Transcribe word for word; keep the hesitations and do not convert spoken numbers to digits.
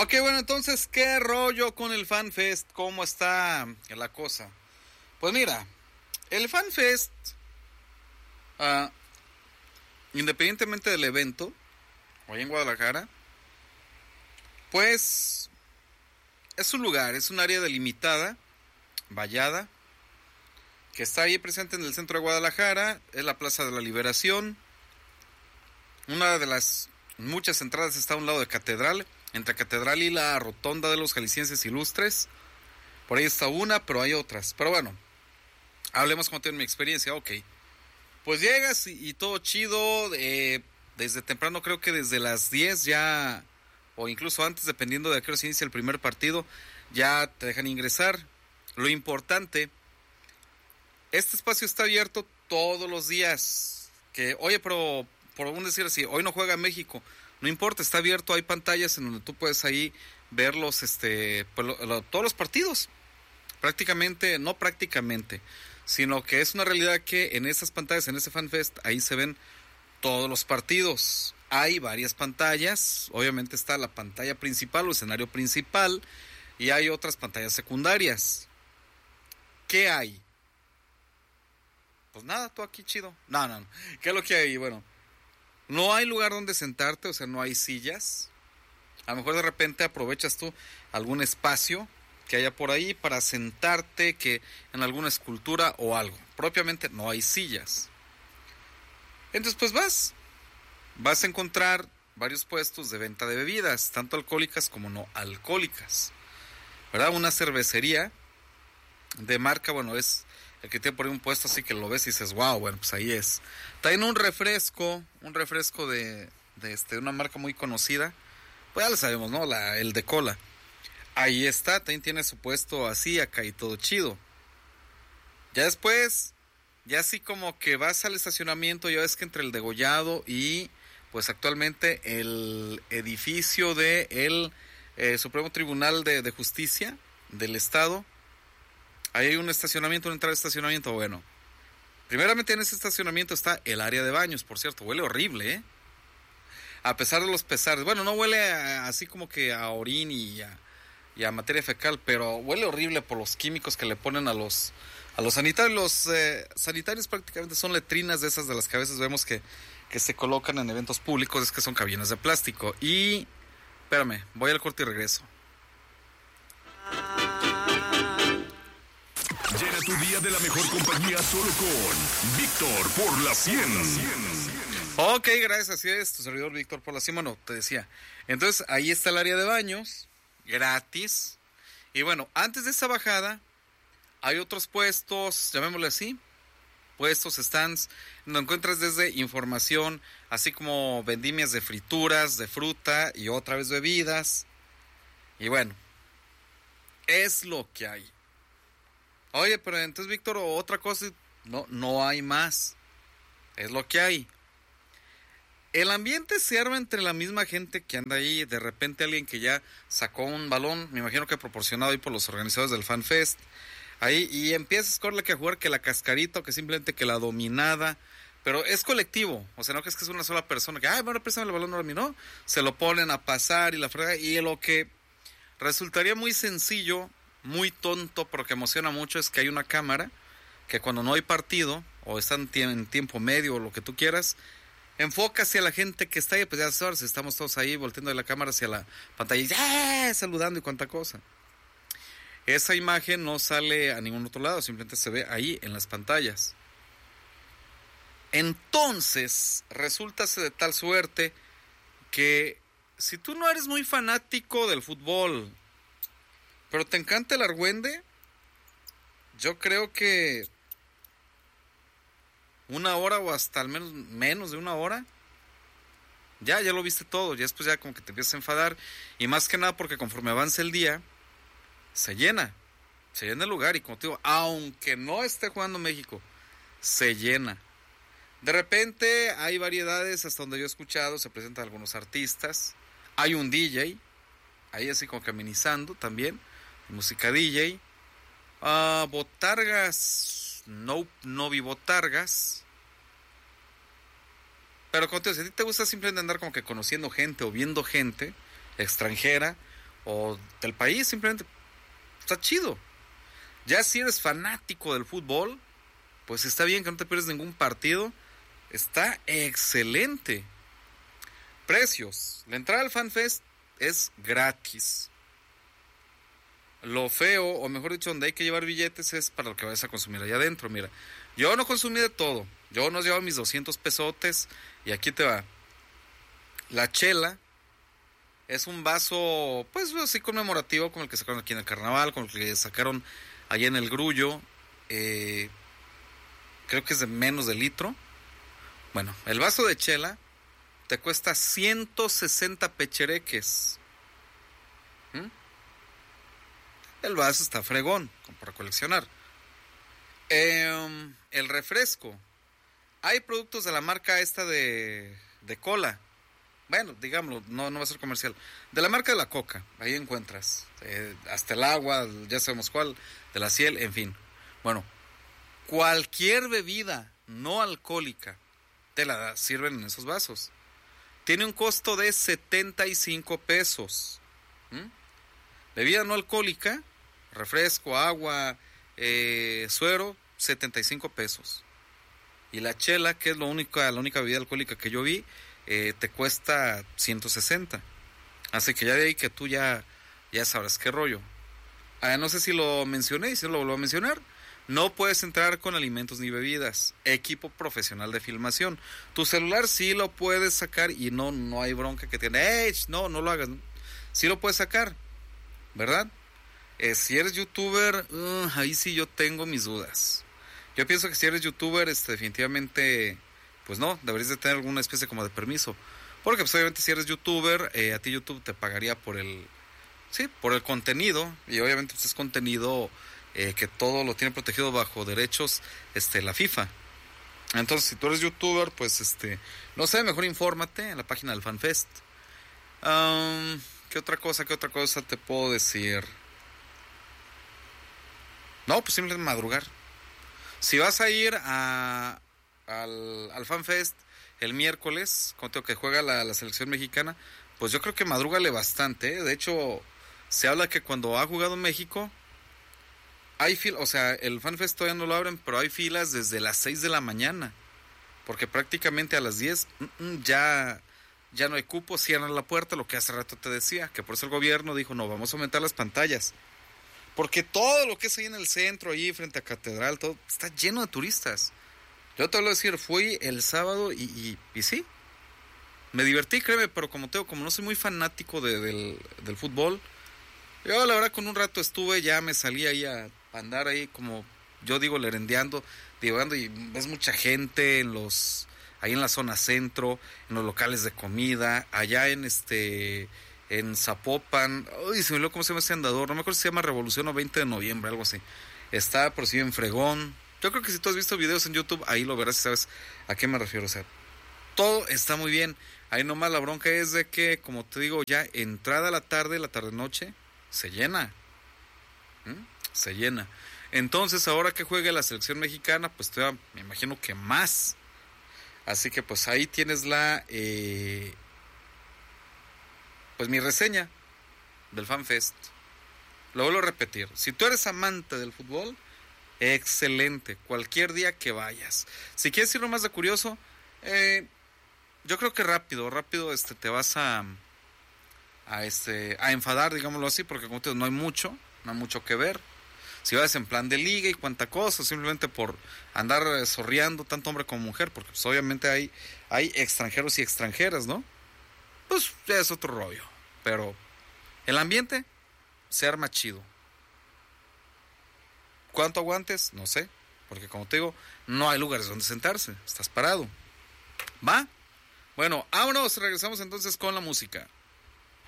Ok, bueno, entonces, ¿qué rollo con el FanFest? ¿Cómo está la cosa? Pues mira, el FanFest, uh, independientemente del evento, hoy en Guadalajara, pues es un lugar, es un área delimitada, vallada, que está ahí presente en el centro de Guadalajara, es la Plaza de la Liberación. Una de las muchas entradas está a un lado de Catedral, entre Catedral y la Rotonda de los Jaliscienses Ilustres. Por ahí está una, pero hay otras. Pero bueno, hablemos como tiene mi experiencia. Ok, pues llegas y, y todo chido, eh, desde temprano, creo que desde las diez ya, o incluso antes, dependiendo de a qué hora se inicia el primer partido, ya te dejan ingresar. Lo importante, este espacio está abierto todos los días. Que, oye, pero por un decir así, hoy no juega México, no importa, está abierto, hay pantallas en donde tú puedes ahí ver los, este, pues, lo, lo, todos los partidos. Prácticamente, no prácticamente, sino que es una realidad que en esas pantallas, en ese FanFest, ahí se ven todos los partidos. Hay varias pantallas, obviamente está la pantalla principal o escenario principal, y hay otras pantallas secundarias. ¿Qué hay? Pues nada, tú aquí chido. No, no, no. ¿Qué es lo que hay? Bueno, no hay lugar donde sentarte, o sea, no hay sillas. A lo mejor de repente aprovechas tú algún espacio que haya por ahí para sentarte, que en alguna escultura o algo. Propiamente no hay sillas. Entonces pues vas, vas a encontrar varios puestos de venta de bebidas, tanto alcohólicas como no alcohólicas, ¿verdad? Una cervecería de marca, bueno, es el que tiene por ahí un puesto así que lo ves y dices, wow, bueno, pues ahí es. También un refresco, un refresco de, de este, una marca muy conocida, pues ya lo sabemos, ¿no? La, el de cola. Ahí está, también tiene su puesto así acá y todo chido. Ya después, ya así como que vas al estacionamiento, ya ves que entre el Degollado y pues actualmente el edificio de el eh, Supremo Tribunal de, de Justicia del Estado, ahí hay un estacionamiento, una entrada de estacionamiento. Bueno, primeramente en ese estacionamiento está el área de baños, por cierto, huele horrible, ¿eh? A pesar de los pesares, bueno, no huele a, así como que a orín y a, y a materia fecal, pero huele horrible por los químicos que le ponen a los a los sanitarios. Los eh, sanitarios prácticamente son letrinas de esas de las que a veces vemos que, que se colocan en eventos públicos, es que son cabinas de plástico. Y, espérame, voy al corte y regreso. Llena tu día de la mejor compañía solo con Víctor por la cien. Ok, gracias, así es, tu servidor Víctor por la cien. Bueno, te decía, entonces ahí está el área de baños, gratis. Y bueno, antes de esa bajada, hay otros puestos, llamémosle así, puestos, stands, donde encuentras desde información, así como vendimias de frituras, de fruta y otra vez bebidas. Y bueno, es lo que hay. Oye, pero entonces, Víctor, otra cosa, no, no hay más. Es lo que hay. El ambiente se arma entre la misma gente que anda ahí. De repente alguien que ya sacó un balón, me imagino que proporcionado ahí por los organizadores del FanFest, ahí, y empiezas a correr que a jugar que la cascarita o que simplemente que la dominada. Pero es colectivo, o sea, no que es que es una sola persona que, ay, bueno, préstame el balón, no, no, se lo ponen a pasar y la frega. Y lo que resultaría muy sencillo, muy tonto, pero que emociona mucho, es que hay una cámara que cuando no hay partido o están en tiempo medio o lo que tú quieras, enfoca hacia la gente que está ahí. Pues ya sabes, estamos todos ahí volteando la cámara hacia la pantalla y ¡eh! Saludando y cuánta cosa. Esa imagen no sale a ningún otro lado, simplemente se ve ahí en las pantallas. Entonces resulta de tal suerte que si tú no eres muy fanático del fútbol, pero te encanta el argüende, yo creo que una hora o hasta al menos menos de una hora, ya, ya lo viste todo. Ya después ya como que te empiezas a enfadar. Y más que nada porque conforme avanza el día, se llena. Se llena el lugar. Y como te digo, aunque no esté jugando México, se llena. De repente hay variedades, hasta donde yo he escuchado, se presentan algunos artistas. Hay un D J, ahí así como que amenizando también. Música D J. Uh, botargas, no, no vi botargas. Pero como te digo, si a ti te gusta simplemente andar como que conociendo gente o viendo gente extranjera, o del país, simplemente está chido. Ya si eres fanático del fútbol, pues está bien que no te pierdes ningún partido, está excelente. Precios, la entrada al FanFest es gratis. Lo feo, o mejor dicho, donde hay que llevar billetes es para lo que vayas a consumir allá adentro. Mira, yo no consumí de todo. Yo nos llevo mis doscientos pesotes y aquí te va. La chela es un vaso, pues así conmemorativo, como el que sacaron aquí en el carnaval, como el que sacaron allá en el Grullo. Eh, creo que es de menos de litro. Bueno, el vaso de chela te cuesta ciento sesenta pechereques. ¿Mm? El vaso está fregón, como para coleccionar. Eh, el refresco. Hay productos de la marca esta de, de cola. Bueno, digámoslo, no, no va a ser comercial. De la marca de la Coca, ahí encuentras. Eh, hasta el agua, ya sabemos cuál, de la Ciel, en fin. Bueno, cualquier bebida no alcohólica te la sirven en esos vasos. Tiene un costo de setenta y cinco pesos. ¿Mm? Bebida no alcohólica, refresco, agua, eh, suero, setenta y cinco pesos. Y la chela, que es lo única, la única bebida alcohólica que yo vi, eh, te cuesta ciento sesenta. Así que ya de ahí que tú ya, ya sabrás qué rollo. Ah, no sé si lo mencioné y si lo vuelvo a mencionar. No puedes entrar con alimentos ni bebidas. Equipo profesional de filmación. Tu celular sí lo puedes sacar y no, no hay bronca que tiene. ¡Ey! No, no lo hagas. Sí lo puedes sacar, ¿verdad? Eh, si eres youtuber, uh, ahí sí yo tengo mis dudas. Yo pienso que si eres youtuber, este, definitivamente, pues no, deberías de tener alguna especie como de permiso. Porque pues obviamente si eres youtuber, eh, a ti YouTube te pagaría por el, sí, por el contenido. Y obviamente pues es contenido eh, que todo lo tiene protegido bajo derechos, este, la FIFA. Entonces si tú eres youtuber, pues este, no sé, mejor infórmate en la página del FanFest. Um, ¿Qué otra cosa, qué otra cosa te puedo decir? No, pues simplemente madrugar. Si vas a ir a, al, al FanFest el miércoles, contigo que juega la, la selección mexicana, pues yo creo que madrúgale bastante, ¿eh? De hecho, se habla que cuando ha jugado México, hay filas, o sea, el FanFest todavía no lo abren, pero hay filas desde las seis de la mañana, porque prácticamente a las diez mm, ya, ya no hay cupo, cierran la puerta, lo que hace rato te decía, que por eso el gobierno dijo, no, vamos a aumentar las pantallas. Porque todo lo que es ahí en el centro, ahí frente a Catedral, todo está lleno de turistas. Yo te voy a decir, fui el sábado y, y, y sí, me divertí, créeme, pero como te digo, como no soy muy fanático de, del, del fútbol, yo la verdad con un rato estuve, ya me salí ahí a andar ahí como, yo digo, lerendeando, divagando, y ves mucha gente en los, ahí en la zona centro, en los locales de comida, allá en este... en Zapopan, uy, se me olvidó cómo se llama ese andador, no me acuerdo si se llama Revolución o veinte de noviembre, algo así. Está por si en fregón. Yo creo que si tú has visto videos en YouTube, ahí lo verás y sabes a qué me refiero. O sea, todo está muy bien. Ahí nomás la bronca es de que, como te digo, ya entrada la tarde, la tarde-noche, se llena. ¿Mm? Se llena. Entonces, ahora que juegue la selección mexicana, pues todavía me imagino que más. Así que pues ahí tienes la... Eh, pues mi reseña del FanFest. Lo vuelvo a repetir. Si tú eres amante del fútbol, excelente. Cualquier día que vayas. Si quieres ir más de curioso, eh, yo creo que rápido, rápido este, te vas a, a, este, a enfadar, digámoslo así, porque como te digo, no hay mucho, no hay mucho que ver. Si vas en plan de liga y cuanta cosa, simplemente por andar zorreando tanto hombre como mujer, porque pues, obviamente hay, hay extranjeros y extranjeras, ¿no? Pues ya es otro rollo. Pero el ambiente se arma chido. ¿Cuánto aguantes? No sé. Porque como te digo, no hay lugares donde sentarse. Estás parado. ¿Va? Bueno, vámonos. Regresamos entonces con la música.